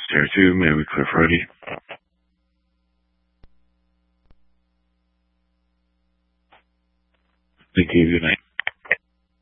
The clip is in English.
Stereo 2, may we clear for ready? Thank you, good night.